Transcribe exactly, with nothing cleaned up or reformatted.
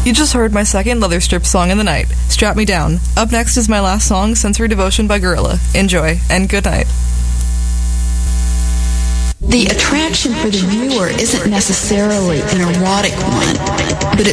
You just heard my second Leather Strip song in the night, Strap Me Down. Up next is my last song, Sensory Devotion by Gorilla. Enjoy, and good night. The attraction for the viewer isn't necessarily an erotic one, but it's